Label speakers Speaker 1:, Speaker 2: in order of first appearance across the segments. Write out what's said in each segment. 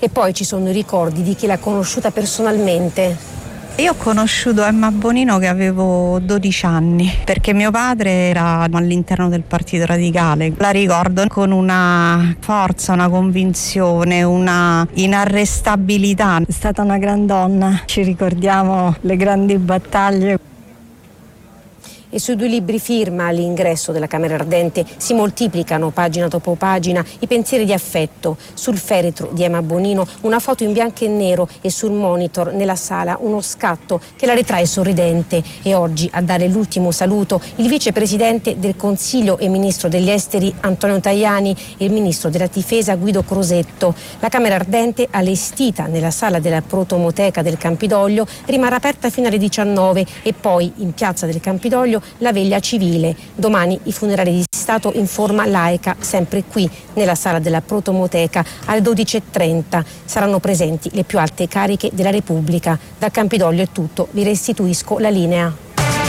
Speaker 1: E poi ci sono i ricordi di chi l'ha conosciuta personalmente.
Speaker 2: Io ho conosciuto Emma Bonino che avevo 12 anni, perché mio padre era all'interno del Partito Radicale. La ricordo con una forza, una convinzione, una inarrestabilità. È stata una gran donna, ci ricordiamo le grandi battaglie.
Speaker 1: E sui 2 libri firma all'ingresso della Camera Ardente si moltiplicano pagina dopo pagina i pensieri di affetto. Sul feretro di Emma Bonino una foto in bianco e nero e sul monitor nella sala uno scatto che la ritrae sorridente. E oggi a dare l'ultimo saluto il vicepresidente del Consiglio e ministro degli esteri Antonio Tajani e il ministro della difesa Guido Crosetto. La Camera Ardente, allestita nella sala della Protomoteca del Campidoglio, rimarrà aperta fino alle 19 e poi in piazza del Campidoglio la veglia civile. Domani i funerali di Stato in forma laica, sempre qui nella sala della Protomoteca alle 12:30. Saranno presenti le più alte cariche della Repubblica. Dal Campidoglio è tutto, vi restituisco la linea.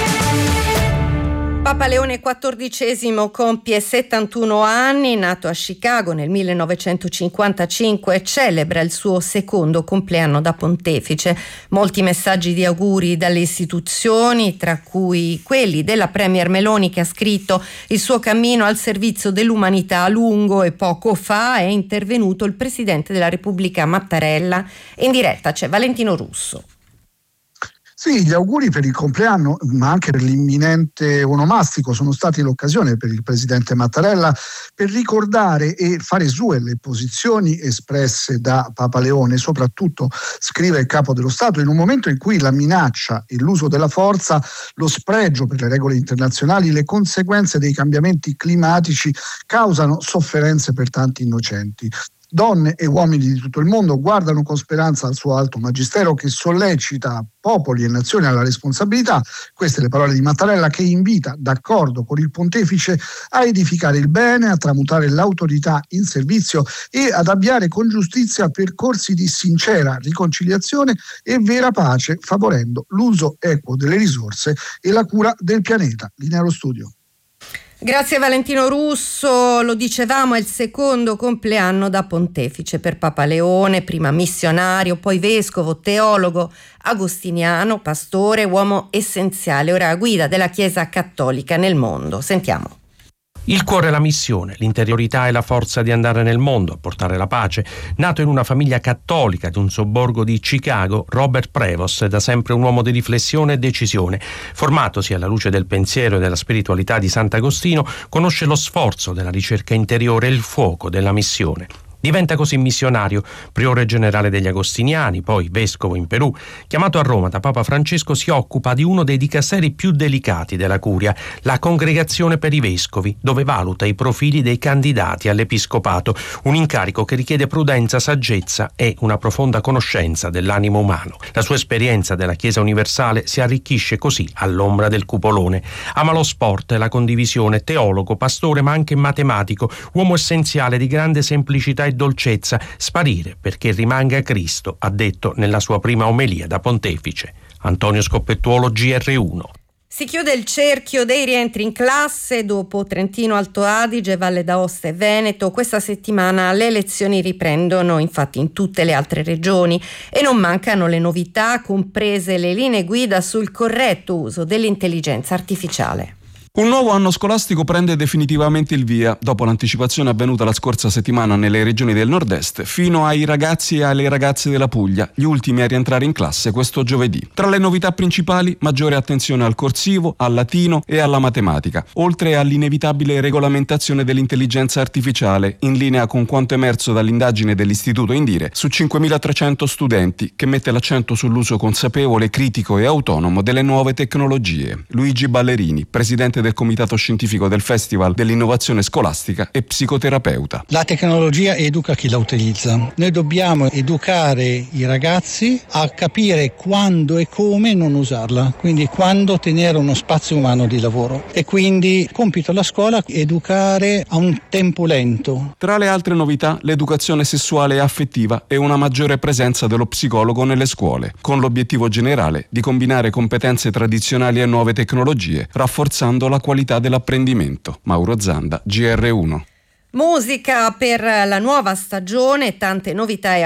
Speaker 3: Papa Leone XIV compie 71 anni, nato a Chicago nel 1955, celebra il suo secondo compleanno da pontefice. Molti messaggi di auguri dalle istituzioni, tra cui quelli della Premier Meloni, che ha scritto: il suo cammino al servizio dell'umanità lungo, e poco fa è intervenuto il Presidente della Repubblica Mattarella. In diretta c'è Valentino Russo.
Speaker 4: Sì, gli auguri per il compleanno, ma anche per l'imminente onomastico, sono stati l'occasione per il presidente Mattarella per ricordare e fare sue le posizioni espresse da Papa Leone. Soprattutto, scrive il Capo dello Stato, in un momento in cui la minaccia e l'uso della forza, lo spregio per le regole internazionali, le conseguenze dei cambiamenti climatici causano sofferenze per tanti innocenti. Donne e uomini di tutto il mondo guardano con speranza al suo alto magistero, che sollecita popoli e nazioni alla responsabilità. Queste le parole di Mattarella, che invita, d'accordo con il pontefice, a edificare il bene, a tramutare l'autorità in servizio e ad avviare con giustizia percorsi di sincera riconciliazione e vera pace, favorendo l'uso equo delle risorse e la cura del pianeta. Linea allo studio.
Speaker 3: Grazie Valentino Russo. Lo dicevamo, è il secondo compleanno da pontefice per Papa Leone, prima missionario, poi vescovo, teologo, agostiniano, pastore, uomo essenziale, ora a guida della Chiesa cattolica nel mondo. Sentiamo.
Speaker 5: Il cuore è la missione, l'interiorità è la forza di andare nel mondo, a portare la pace. Nato in una famiglia cattolica di un sobborgo di Chicago, Robert Prevost è da sempre un uomo di riflessione e decisione. Formatosi alla luce del pensiero e della spiritualità di Sant'Agostino, conosce lo sforzo della ricerca interiore e il fuoco della missione. Diventa così missionario, priore generale degli Agostiniani, poi vescovo in Perù. Chiamato a Roma da Papa Francesco, si occupa di uno dei dicasteri più delicati della Curia, la Congregazione per i Vescovi, dove valuta i profili dei candidati all'episcopato, un incarico che richiede prudenza, saggezza e una profonda conoscenza dell'animo umano. La sua esperienza della Chiesa universale si arricchisce così all'ombra del cupolone. Ama lo sport e la condivisione, teologo, pastore ma anche matematico, uomo essenziale di grande semplicità e dolcezza, sparire perché rimanga Cristo, ha detto nella sua prima omelia da pontefice. Antonio Scoppettuolo, GR1.
Speaker 3: Si chiude il cerchio dei rientri in classe dopo Trentino, Alto Adige, Valle d'Aosta e Veneto. Questa settimana le lezioni riprendono infatti in tutte le altre regioni e non mancano le novità, comprese le linee guida sul corretto uso dell'intelligenza artificiale.
Speaker 6: Un nuovo anno scolastico prende definitivamente il via, dopo l'anticipazione avvenuta la scorsa settimana nelle regioni del nord-est, fino ai ragazzi e alle ragazze della Puglia, gli ultimi a rientrare in classe questo giovedì. Tra le novità principali, maggiore attenzione al corsivo, al latino e alla matematica, oltre all'inevitabile regolamentazione dell'intelligenza artificiale, in linea con quanto emerso dall'indagine dell'Istituto Indire su 5.300 studenti, che mette l'accento sull'uso consapevole, critico e autonomo delle nuove tecnologie. Luigi Ballerini, presidente del comitato scientifico del Festival dell'Innovazione Scolastica e psicoterapeuta.
Speaker 7: La tecnologia educa chi la utilizza. Noi dobbiamo educare i ragazzi a capire quando e come non usarla, quindi quando tenere uno spazio umano di lavoro. E quindi compito della scuola educare a un tempo lento.
Speaker 6: Tra le altre novità, l'educazione sessuale e affettiva e una maggiore presenza dello psicologo nelle scuole, con l'obiettivo generale di combinare competenze tradizionali e nuove tecnologie, rafforzando la qualità dell'apprendimento. Mauro Zanda, GR1.
Speaker 3: Musica per la nuova stagione, tante novità e